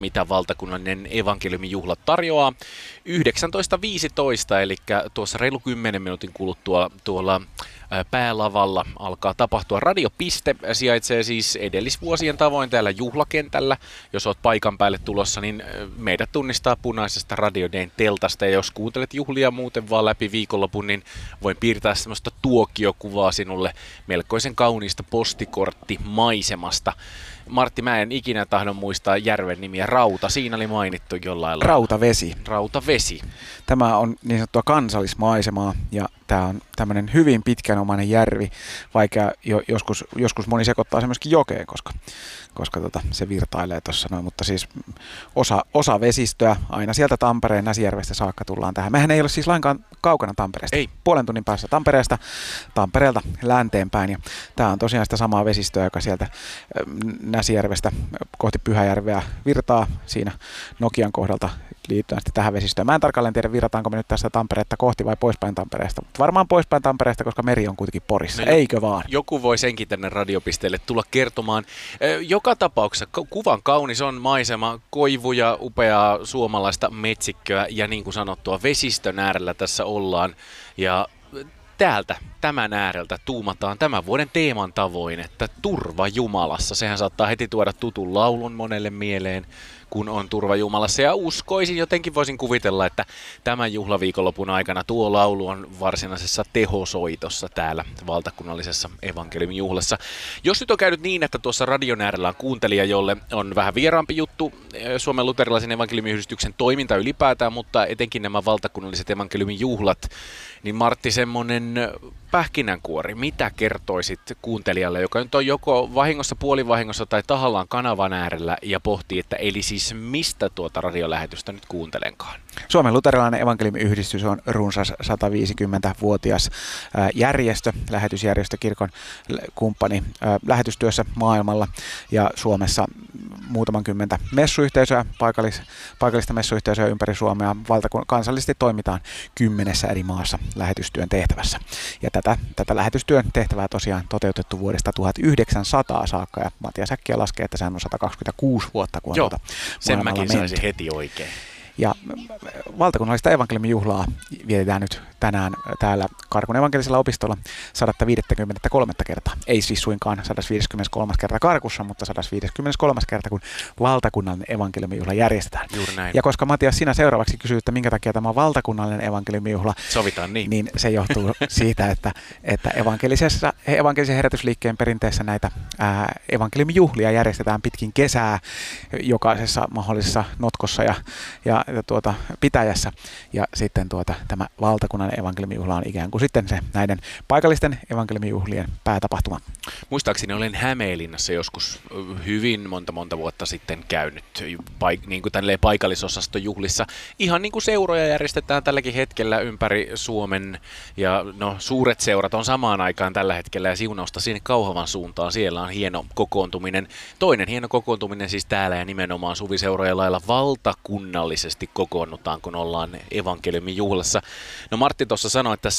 mitä valtakunnallinen evankeliumijuhla tarjoaa. 19.15, eli tuossa reilu 10 minuutin kuluttua tuolla päälavalla alkaa tapahtua. Radiopiste sijaitsee siis edellisvuosien tavoin täällä juhlakentällä. Jos olet paikan päälle tulossa, niin meidät tunnistaa punaisesta Radio Dayn teltasta. Ja jos kuuntelet juhlia muuten vaan läpi viikonlopun, niin voin piirtää semmoista tuokiokuvaa sinulle melkoisen kauniista postikorttimaisemasta. Martti, mä en ikinä tahdon muistaa järven nimiä. Rauta, siinä oli mainittu jollain lailla. Rautavesi. Rautavesi. Tämä on niin sanottua kansallismaisemaa ja tämä on tämmöinen hyvin pitkänomainen järvi, vaikka joskus moni sekoittaa se myöskin jokeen, koska se virtailee tuossa noin, mutta siis osa vesistöä aina sieltä Tampereen Näsijärvestä saakka tullaan tähän. Mehän ei ole siis lainkaan kaukana Tampereesta. Ei. Puolen tunnin päässä Tampereelta länteenpäin ja tämä on tosiaan sitä samaa vesistöä, joka sieltä Näsijärvestä kohti Pyhäjärveä virtaa siinä Nokian kohdalta liittyen sitten tähän vesistöön. Mä en tarkalleen tiedä, virrataanko me nyt tästä Tampereetta kohti vai poispäin Tampereesta. Varmaan poispäin Tampereesta, koska meri on kuitenkin Porissa. No, eikö vaan? Joku voi senkin tänne radiopisteelle tulla kertomaan. Joka tapauksessa kuvan kaunis on maisema, koivuja, upeaa suomalaista metsikköä ja niin kuin sanottua vesistön äärellä tässä ollaan. Ja täältä, tämän ääreltä tuumataan tämän vuoden teeman tavoin, että turva Jumalassa. Sehän saattaa heti tuoda tutun laulun monelle mieleen, kun on turva Jumalassa. Ja uskoisin, jotenkin voisin kuvitella, että tämän juhlaviikonlopun aikana tuo laulu on varsinaisessa tehosoitossa täällä valtakunnallisessa evankeliumijuhlassa. Jos nyt on käynyt niin, että tuossa radion äärellä on kuuntelija, jolle on vähän vieraampi juttu Suomen luterilaisen evankeliumiyhdistyksen toiminta ylipäätään, mutta etenkin nämä valtakunnalliset evankeliumijuhlat, niin Martti, semmoinen pähkinänkuori, mitä kertoisit kuuntelijalle, joka nyt on joko vahingossa, puolivahingossa tai tahallaan kanavan äärellä ja pohtii, että eli siis mistä tuota radiolähetystä nyt kuuntelenkaan? Suomen luterilainen evankeliumiyhdistys on runsas 150-vuotias järjestö, lähetysjärjestö, kirkon kumppani lähetystyössä maailmalla ja Suomessa muutaman kymmentä messuyhteisöä, paikallista messuyhteisöä ympäri Suomea. Kansallisesti toimitaan 10 eri maassa lähetystyön tehtävässä. Ja tätä lähetystyön tehtävää tosiaan toteutettu vuodesta 1900 saakka ja Matias Äkkiä laskee, että sehän on 126 vuotta, kun on sen mäkin saisin heti oikein. Ja valtakunnallista evankeliumijuhlaa vietetään nyt tänään täällä Karkun evankelisella opistolla 153 kertaa. Ei siis suinkaan 153 kertaa Karkussa, mutta 153 kertaa, kun valtakunnallinen evankeliumijuhla järjestetään. Juuri näin. Ja koska Matias, sinä seuraavaksi kysyt, että minkä takia tämä on valtakunnallinen evankeliumijuhla, sovitaan niin se johtuu siitä, että evankelisen herätysliikkeen perinteessä näitä evankeliumijuhlia järjestetään pitkin kesää jokaisessa mahdollisessa notkossa ja pitäjässä. Ja sitten tämä valtakunnan evankeliumijuhla on ikään kuin sitten se näiden paikallisten evankeliumijuhlien päätapahtuma. Muistaakseni olen Hämeenlinnassa joskus hyvin monta vuotta sitten käynyt niin kuin tälleen paikallisosaston ihan niin kuin seuroja järjestetään tälläkin hetkellä ympäri Suomen. Ja no, suuret seurat on samaan aikaan tällä hetkellä ja siunausta sinne Kauhavan suuntaan. Siellä on hieno kokoontuminen. Toinen hieno kokoontuminen siis täällä ja nimenomaan suviseurojen lailla valtakunnallisesti kokoonnutaan, kun ollaan evankeliumijuhlassa. No Martti tuossa sanoi, että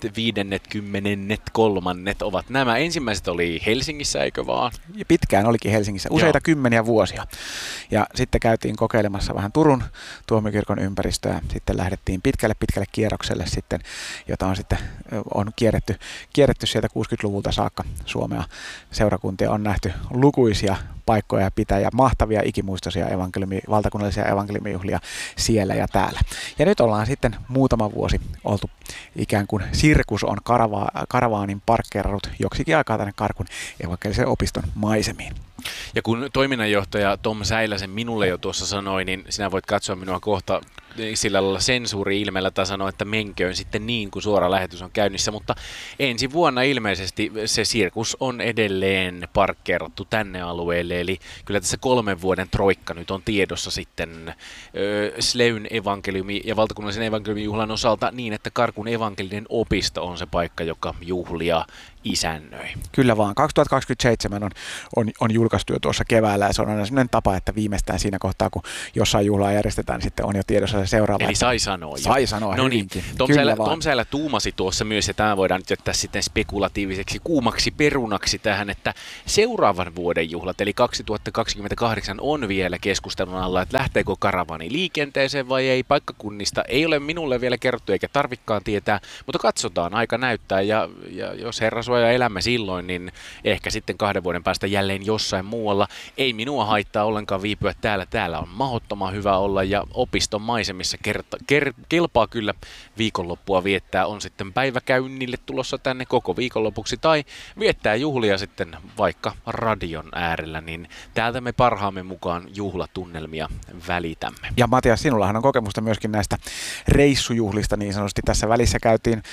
153 ovat nämä. Ensimmäiset oli Helsingissä, eikö vaan? Ja pitkään olikin Helsingissä, useita kymmeniä vuosia. Ja sitten käytiin kokeilemassa vähän Turun tuomiokirkon ympäristöä. Sitten lähdettiin pitkälle kierrokselle sitten, jota on kierretty sieltä 60-luvulta saakka Suomea. Seurakuntia on nähty lukuisia paikkoja pitää ja mahtavia ikimuistoisia valtakunnallisia evankeliumijuhlia siellä ja täällä. Ja nyt ollaan sitten muutama vuosi oltu ikään kuin sirkus on karavaanin parkkeerannut joksikin aikaa tänne Karkun evankelisen opiston maisemiin. Ja kun toiminnanjohtaja Tom Säiläsen minulle jo tuossa sanoi, niin sinä voit katsoa minua kohta sillä lailla sensuuri-ilmeellä tai sanoa, että menköön sitten niin, kun suora lähetys on käynnissä. Mutta ensi vuonna ilmeisesti se sirkus on edelleen parkkeerattu tänne alueelle. Eli kyllä tässä 3 vuoden troikka nyt on tiedossa sitten Sleyn evankeliumi ja valtakunnallisen evankeliumijuhlan osalta niin, että Karkun evankelinen opisto on se paikka, joka juhlia isännöi. Kyllä vaan. 2027 on julkaistu jo tuossa keväällä ja se on aina sellainen tapa, että viimeistään siinä kohtaa, kun jossain juhlaa järjestetään, niin sitten on jo tiedossa se seuraava. Eli sai sanoa. Sai sanoa no hyvinkin. Niin, Tom Säilä tuumasi tuossa myös, ja tämä voidaan nyt jättää sitten spekulatiiviseksi kuumaksi perunaksi tähän, että seuraavan vuoden juhlat, eli 2028 on vielä keskustelun alla, että lähteekö karavani liikenteeseen vai ei. Paikkakunnista ei ole minulle vielä kerrottu eikä tarvikkaan tietää, mutta katsotaan, aika näyttää, ja jos herra suoja elämme silloin, niin ehkä sitten 2 vuoden päästä jälleen jossain muualla. Ei minua haittaa ollenkaan viipyä täällä. Täällä on mahdottoman hyvä olla ja opiston maisemissa kelpaa kyllä viikonloppua viettää. On sitten päiväkäynnille tulossa tänne koko viikonlopuksi tai viettää juhlia sitten vaikka radion äärellä, niin täältä me parhaamme mukaan juhlatunnelmia välitämme. Ja Matias, sinullahan on kokemusta myöskin näistä reissujuhlista niin sanotusti. Tässä välissä käytiin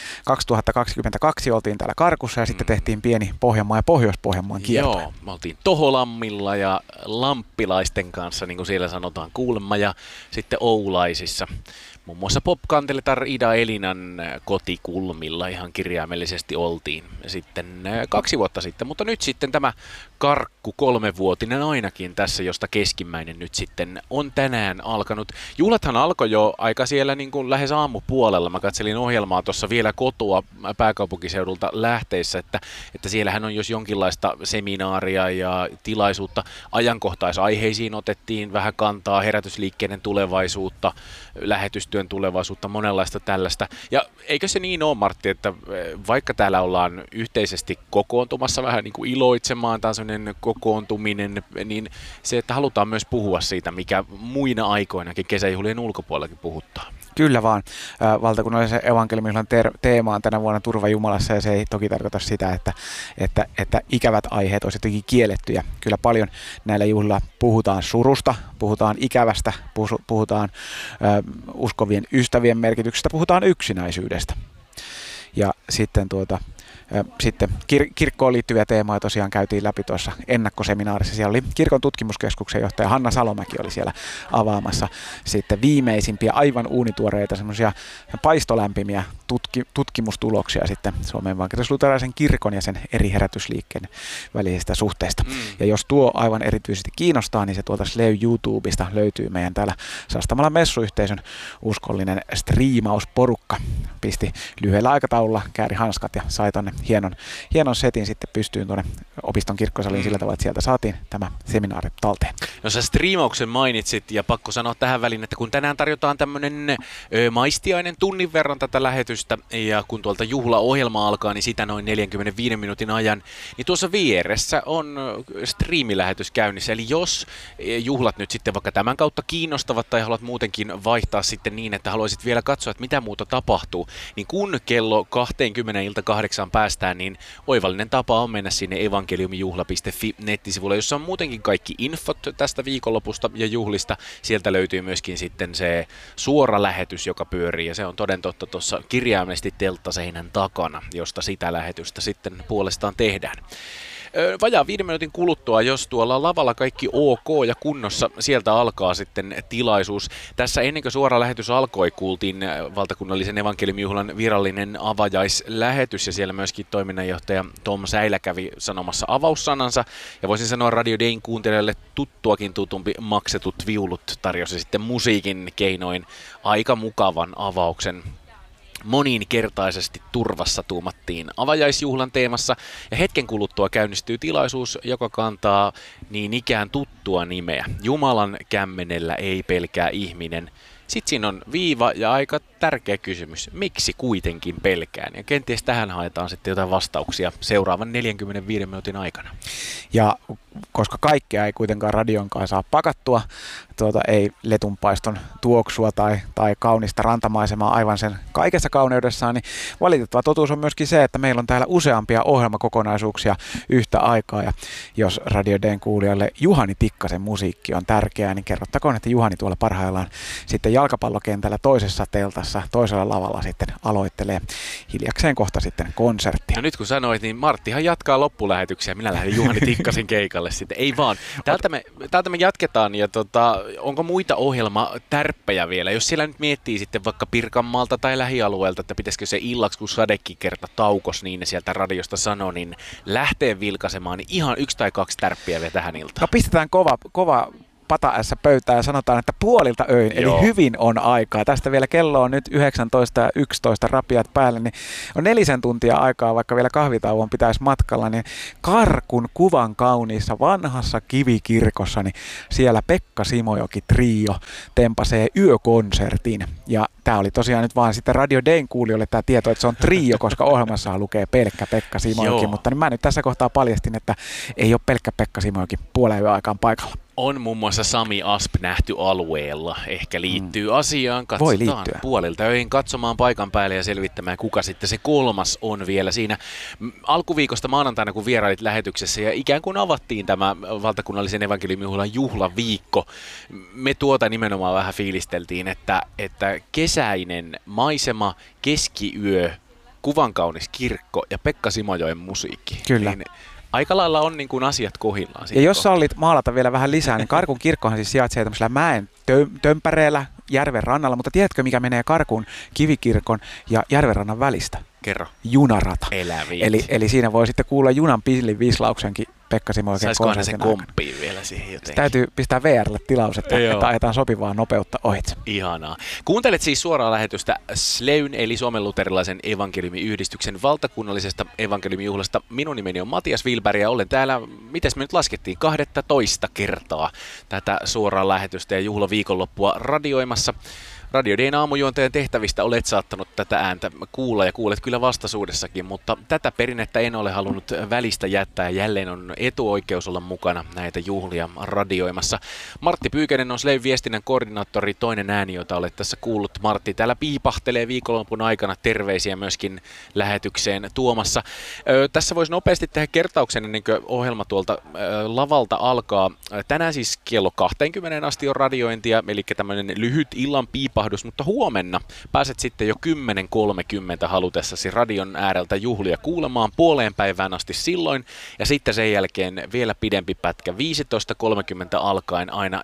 2022, oltiin täällä Karkussa ja sitten tehtiin pieni Pohjanmaan ja Pohjois-Pohjanmaan kierto. Joo, me oltiin Toholammilla ja lamppilaisten kanssa, niin kuin siellä sanotaan kuulemma, ja sitten Oulaisissa. Muun muassa Popkanteletar Ida Elinan kotikulmilla ihan kirjaimellisesti oltiin sitten 2 vuotta sitten, mutta nyt sitten tämä karkku 3-vuotinen ainakin tässä, josta keskimmäinen nyt sitten on tänään alkanut. Juhlathan alkoi jo aika siellä niin kuin lähes aamupuolella. Mä katselin ohjelmaa tuossa vielä kotoa pääkaupunkiseudulta lähteissä, että siellähän on jos jonkinlaista seminaaria ja tilaisuutta. Ajankohtaisaiheisiin otettiin vähän kantaa, herätysliikkeiden tulevaisuutta, lähetystyön tulevaisuutta, monenlaista tällaista. Ja eikö se niin ole, Martti, että vaikka täällä ollaan yhteisesti kokoontumassa vähän niin kuin iloitsemaan, tai sellainen kokoontuminen, niin se, että halutaan myös puhua siitä, mikä muina aikoinakin kesäjuhlien ulkopuolellakin puhuttaa. Kyllä vaan. Valtakunnallisen evankeliumin teema on tänä vuonna turva Jumalassa, ja se ei toki tarkoita sitä, että ikävät aiheet olisi jotenkin kielletty. Ja kyllä paljon näillä juhlilla puhutaan surusta, puhutaan ikävästä, puhutaan uskovien ystävien merkityksestä, puhutaan yksinäisyydestä. Ja sitten sitten kirkkoon liittyviä teemoja tosiaan käytiin läpi tuossa ennakkoseminaarissa. Siellä oli kirkon tutkimuskeskuksen johtaja Hanna Salomäki oli siellä avaamassa sitten viimeisimpiä aivan uunituoreita semmoisia paistolämpimiä tutkimustuloksia sitten Suomen evankelis-luterilaisen kirkon ja sen eri herätysliikkeen välisistä suhteista. Ja jos tuo aivan erityisesti kiinnostaa, niin se tuolta Sleu YouTubesta löytyy meidän täällä Sastamalan messuyhteisön uskollinen striimausporukka. Pisti lyhyellä aikataululla kääri hanskat ja sai tonne hienon setin sitten pystyyn tuonne opiston kirkkosaliin sillä tavalla, että sieltä saatiin tämä seminaari talteen. No sä striimauksen mainitsit ja pakko sanoa tähän väliin, että kun tänään tarjotaan tämmöinen maistiainen tunnin verran tätä lähetystä ja kun tuolta juhlaohjelma alkaa, niin sitä noin 45 minuutin ajan, niin tuossa vieressä on striimilähetys käynnissä. Eli jos juhlat nyt sitten vaikka tämän kautta kiinnostavat tai haluat muutenkin vaihtaa sitten niin, että haluaisit vielä katsoa, että mitä muuta tapahtuu, niin kun kello 20:08 päästään, niin oivallinen tapa on mennä sinne evankeliumijuhla.fi nettisivulle, jossa on muutenkin kaikki infot tästä viikonlopusta ja juhlista. Sieltä löytyy myöskin sitten se suora lähetys, joka pyörii, ja se on toden totta tuossa kirjaimellisesti telttaseinän takana, josta sitä lähetystä sitten puolestaan tehdään. Vajaa 5 minuutin kuluttua, jos tuolla on lavalla kaikki ok ja kunnossa, sieltä alkaa sitten tilaisuus. Tässä ennen kuin suora lähetys alkoi, kuultiin valtakunnallisen evankeliumijuhlan virallinen avajaislähetys, ja siellä myöskin toiminnanjohtaja Tom Säilä kävi sanomassa avaussanansa. Ja voisin sanoa Radio Dayn kuuntelijoille tuttuakin tutumpi Maksetut viulut tarjosi sitten musiikin keinoin aika mukavan avauksen. Moninkertaisesti turvassa tuumattiin avajaisjuhlan teemassa, ja hetken kuluttua käynnistyy tilaisuus, joka kantaa niin ikään tuttua nimeä. Jumalan kämmenellä ei pelkää ihminen. Sitten siinä on viiva ja aika tärkeä kysymys, miksi kuitenkin pelkään? Ja kenties tähän haetaan sitten jotain vastauksia seuraavan 45 minuutin aikana. Ja koska kaikkea ei kuitenkaan radionkaan saa pakattua, ei letunpaiston tuoksua tai kaunista rantamaisemaa aivan sen kaikessa kauneudessaan, niin valitettava totuus on myöskin se, että meillä on täällä useampia ohjelmakokonaisuuksia yhtä aikaa. Ja jos Radio Dayn kuulijoille Juhani Tikkasen musiikki on tärkeää, niin kerrottakoon, että Juhani tuolla parhaillaan sitten jalkapallokentällä toisessa teltassa, toisella lavalla sitten aloittelee hiljakseen kohta sitten konserttia. No nyt kun sanoit, niin Marttihan jatkaa loppulähetyksiä. Minä lähden Juhani Tikkasen keikalle sitten. Ei vaan. Täältä me jatketaan ja onko muita ohjelmatärppejä vielä? Jos siellä nyt miettii sitten vaikka Pirkanmaalta tai lähialueelta, että pitäisikö se illaksi, kun sadekin kerta taukos, niin ne sieltä radiosta sanoo, niin lähtee vilkaisemaan, niin ihan 1 tai 2 tärppiä vielä tähän iltaan. No pistetään kova pata-ässä pöytään ja sanotaan, että puolilta öin, eli hyvin on aikaa. Tästä vielä kello on nyt 19 ja 11 rapiat päälle, niin on 4 tuntia aikaa, vaikka vielä kahvitauon pitäisi matkalla, niin Karkun kuvan kauniissa vanhassa kivikirkossa, niin siellä Pekka Simojoki trio tempasee yökonsertin. Ja tämä oli tosiaan nyt vaan sitten Radio Dayn kuulijoille tämä tieto, että se on trio, koska ohjelmassahan lukee pelkkä Pekka Simojoki, mutta niin mä nyt tässä kohtaa paljastin, että ei ole pelkkä Pekka Simojoki puolen yön aikaan paikalla. On muun muassa Sami Asp nähty alueella. Ehkä liittyy asiaan. Katsotaan puolilta öin katsomaan paikan päälle ja selvittämään, kuka sitten se 3. on vielä siinä alkuviikosta maanantaina, kun vierailit lähetyksessä ja ikään kuin avattiin tämä valtakunnallisen evankeliumijuhlan juhlaviikko. Me nimenomaan vähän fiilisteltiin, että kesäinen maisema, keskiyö, kuvankaunis kirkko ja Pekka Simojoen musiikki. Kyllä. Niin aika lailla on niin kuin asiat kohillaan. Ja jos sallit maalata vielä vähän lisää, niin Karkun kirkkohan siis sijaitsee tämmöisellä mäen tömpäreellä järven rannalla, mutta tiedätkö mikä menee Karkun kivikirkon ja järvenrannan välistä? Kerro. Junarata. Eläviit. Eli siinä voi sitten kuulla junan pillin vislauksenkin Pekka Simojoen konsertin se komppii vielä siihen jotenkin. Täytyy pistää VR:lle tilaus, että ajetaan sopivaa nopeutta ohitse. Ihanaa. Kuuntelet siis suoraa lähetystä SLEYn eli Suomen luterilaisen evankeliumiyhdistyksen valtakunnallisesta evankeliumijuhlasta. Minun nimeni on Matias Wilberg ja olen täällä, mites me nyt laskettiin, 12 kertaa tätä suoraa lähetystä ja juhlaviikonloppua radioimassa. Radio Dayn aamujuontajan tehtävistä olet saattanut tätä ääntä kuulla ja kuulet kyllä vastaisuudessakin, mutta tätä perinnettä en ole halunnut välistä jättää. Jälleen on etuoikeus olla mukana näitä juhlia radioimassa. Martti Pyykänen on SLEYn viestinnän koordinaattori, toinen ääni, jota olet tässä kuullut. Martti täällä piipahtelee viikonlopun aikana terveisiä myöskin lähetykseen tuomassa. Tässä voisi nopeasti tehdä kertauksen ennen kuin ohjelma tuolta lavalta alkaa. Tänään siis kello 20 asti on radiointia, eli tämmöinen lyhyt illan piipahdus, mutta huomenna pääset sitten jo 10.30 halutessasi radion ääreltä juhlia kuulemaan puoleen päivään asti silloin, ja sitten sen jälkeen vielä pidempi pätkä 15.30 alkaen aina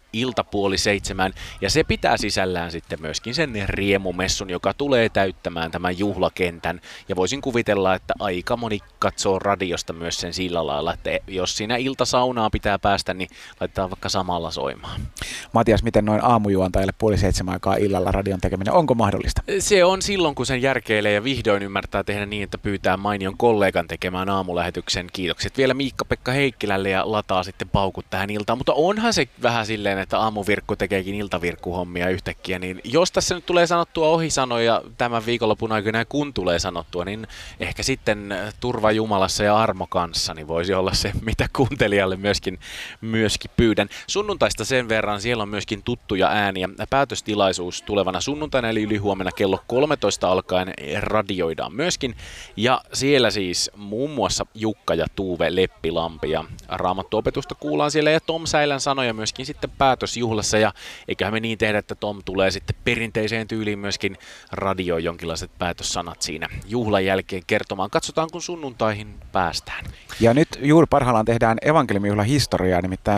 6:30, ja se pitää sisällään sitten myöskin sen riemumessun, joka tulee täyttämään tämän juhlakentän, ja voisin kuvitella, että aika moni katsoo radiosta myös sen sillä lailla, että jos siinä iltasaunaa pitää päästä, niin laitetaan vaikka samalla soimaan. Matias, miten noin aamujuontajille 6:30 aikaa illalla radion tekeminen, onko mahdollista? Se on silloin, kun sen järkeilee ja vihdoin ymmärtää tehdä niin, että pyytää mainion kollegan tekemään aamulähetyksen. Kiitokset vielä Miikka-Pekka Heikkilälle ja lataa sitten paukut tähän iltaan. Mutta onhan se vähän silleen, että aamuvirkku tekeekin iltavirkkuhommia yhtäkkiä. Niin jos tässä nyt tulee sanottua ohisanoja tämän viikonlopun aikana ja kun tulee sanottua, niin ehkä sitten turva Jumalassa ja armo kanssa niin voisi olla se, mitä kuuntelijalle myöskin pyydän. Sunnuntaista sen verran, siellä on myöskin tuttuja ääniä. Päätöstilaisuus tulevana sunnuntaina eli ylihuomenna kello 13 alkaen radioidaan myöskin. Ja siellä siis muun muassa Jukka ja Tuve Leppilampi ja raamattuopetusta kuullaan siellä ja Tom Säilän sanoja myöskin sitten päätösjuhlassa. Ja eiköhän me niin tehdä, että Tom tulee sitten perinteiseen tyyliin myöskin radioon jonkinlaiset päätössanat siinä juhlan jälkeen kertomaan. Katsotaan, kun sunnuntaihin päästään. Ja nyt juuri parhaillaan tehdään evankeliumijuhlan historiaa, nimittäin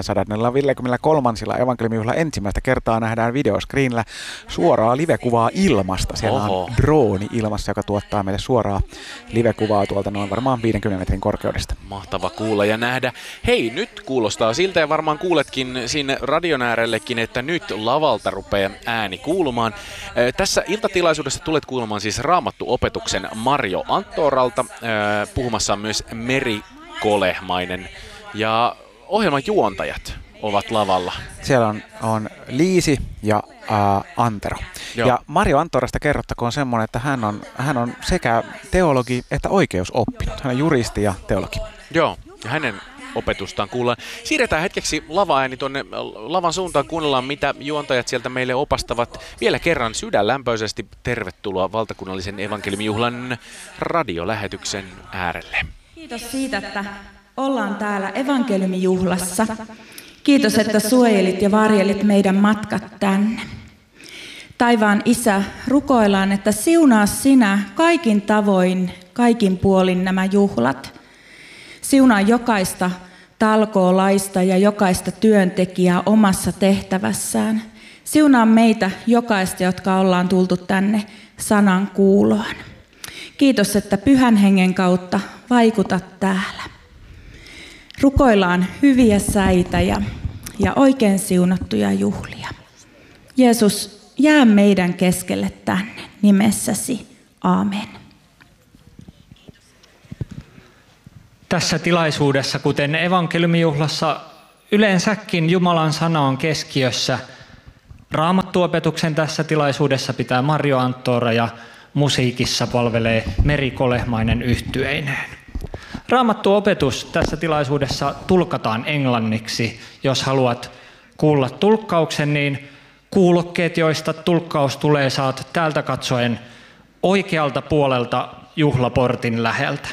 153. evankeliumijuhlan ensimmäistä kertaa nähdään videoscreenillä suoraa livekuvaa ilmasta. Siellä on drooni ilmassa, joka tuottaa meille suoraa livekuvaa tuolta noin varmaan 50 metrin korkeudesta. Mahtava kuulla ja nähdä. Hei, nyt kuulostaa siltä ja varmaan kuuletkin sinne radion äärellekin, että nyt lavalta rupeaa ääni kuulumaan. Tässä iltatilaisuudessa tulet kuulemaan siis raamattuopetuksen Marjo Anttoralta. Puhumassa on myös Meri Kolehmainen ja ohjelman juontajat ovat lavalla. Siellä on Liisi ja Antero. Joo. Ja Marjo Anttorasta kerrottakoon semmoinen, että hän on sekä teologi että oikeusoppinut. Hän on juristi ja teologi. Joo, ja hänen opetustaan kuullaan. Siirretään hetkeksi lava-ääni tuonne lavan suuntaan, kuunnellaan mitä juontajat sieltä meille opastavat. Vielä kerran sydänlämpöisesti tervetuloa valtakunnallisen evankeliumijuhlan radiolähetyksen äärelle. Kiitos siitä, että Ollaan täällä evankeliumijuhlassa. Kiitos, että suojelit ja varjelit meidän matkat tänne. Taivaan Isä, rukoillaan, että siunaa sinä kaikin tavoin, kaikin puolin nämä juhlat. Siunaa jokaista talkoolaista ja jokaista työntekijää omassa tehtävässään. Siunaa meitä jokaista, jotka ollaan tultu tänne sanan kuuloon. Kiitos, että Pyhän Hengen kautta vaikutat täällä. Rukoillaan hyviä säitä ja oikein siunattuja juhlia. Jeesus, jää meidän keskelle tänne nimessäsi. Aamen. Tässä tilaisuudessa, kuten evankeliumijuhlassa, yleensäkin Jumalan sana on keskiössä. Raamattuopetuksen tässä tilaisuudessa pitää Marjo Anttora ja musiikissa palvelee Meri Kolehmainen yhtyeineen. Raamattuopetus tässä tilaisuudessa tulkataan englanniksi. Jos haluat kuulla tulkkauksen, niin kuulokkeet, joista tulkkaus tulee, saat täältä katsoen oikealta puolelta juhlaportin läheltä.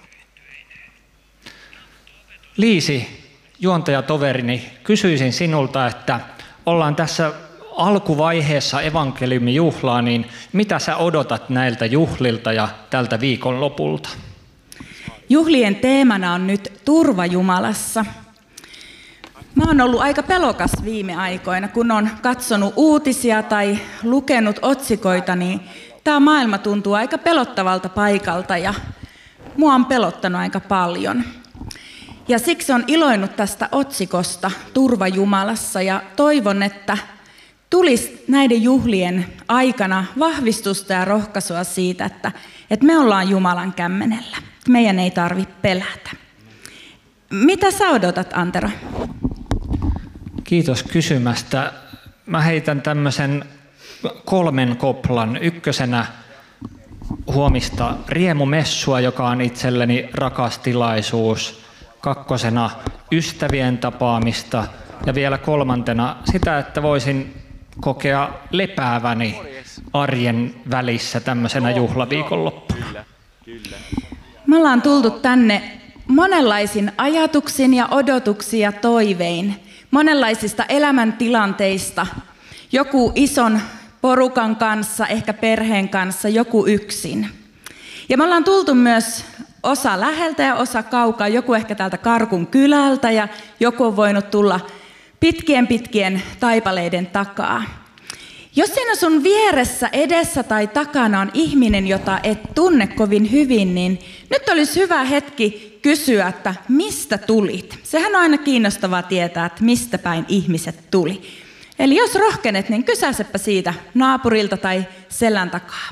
Liisi, juontajatoverini, kysyisin sinulta, että ollaan tässä alkuvaiheessa evankeliumijuhlaa, niin mitä sä odotat näiltä juhlilta ja tältä viikonlopulta? Juhlien teemana on nyt turva Jumalassa. Mä oon ollut aika pelokas viime aikoina, kun on katsonut uutisia tai lukenut otsikoita, niin tämä maailma tuntuu aika pelottavalta paikalta ja mua on pelottanut aika paljon. Ja siksi on iloinut tästä otsikosta Turva Jumalassa ja toivon, että tulisi näiden juhlien aikana vahvistusta ja rohkaisua siitä, että me ollaan Jumalan kämmenellä. Meidän ei tarvitse pelätä. Mitä sä odotat, Antero? Kiitos kysymästä. Mä heitän tämmöisen 3 koplan. Ykkösenä huomista riemumessua, joka on itselleni rakas tilaisuus. 2. ystävien tapaamista. Ja vielä 3. sitä, että voisin kokea lepääväni arjen välissä tämmöisenä juhlaviikonloppuna. Me ollaan tultu tänne monenlaisin ajatuksin ja odotuksin ja toivein, monenlaisista elämäntilanteista, joku ison porukan kanssa, ehkä perheen kanssa, joku yksin. Ja me ollaan tultu myös osa läheltä ja osa kaukaa, joku ehkä täältä Karkun kylältä ja joku on voinut tulla pitkien taipaleiden takaa. Jos siinä sun vieressä, edessä tai takana on ihminen, jota et tunne kovin hyvin, niin nyt olisi hyvä hetki kysyä, että mistä tulit? Sehän on aina kiinnostavaa tietää, että mistä päin ihmiset tuli. Eli jos rohkenet, niin kysäisepä siitä naapurilta tai selän takaa.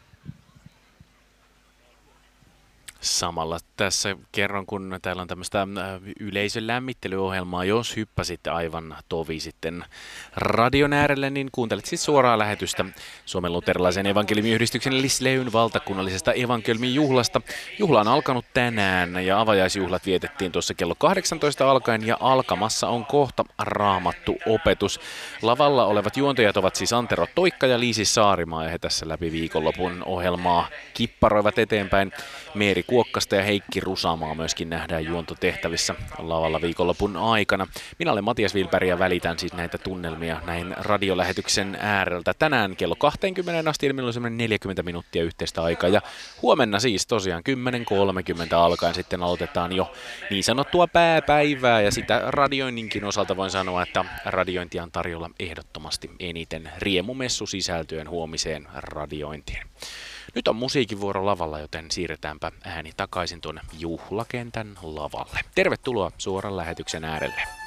Samalla tässä kerron, kun täällä on tämmöistä yleisön lämmittelyohjelmaa, jos hyppäsitte aivan tovi sitten radion äärelle, niin kuuntelet siis suoraa lähetystä Suomen luterilaisen evankeliumiyhdistyksen Lisleyn valtakunnallisesta evankeliumijuhlasta. Juhla on alkanut tänään ja avajaisjuhlat vietettiin tuossa kello 18 alkaen ja alkamassa on kohta raamattuopetus. Lavalla olevat juontajat ovat siis Antero Toikka ja Liisi Saarimaa ja he tässä läpi viikonlopun ohjelmaa kipparoivat eteenpäin. Meeri Kuokkasta ja Heikki Rusamaa myöskin nähdään juontotehtävissä lavalla viikonlopun aikana. Minä olen Matias Vilberg ja välitän siis näitä tunnelmia näin radiolähetyksen ääreltä. Tänään kello 20 asti, eli minulla on semmoinen 40 minuuttia yhteistä aikaa. Ja huomenna siis tosiaan 10.30 alkaen sitten aloitetaan jo niin sanottua pääpäivää. Ja sitä radioinninkin osalta voin sanoa, että radiointia on tarjolla ehdottomasti eniten riemumessu sisältyen huomiseen radiointiin. Nyt on musiikin vuoro lavalla, joten siirretäänpä ääni takaisin tuonne juhlakentän lavalle. Tervetuloa suoran lähetyksen äärelle.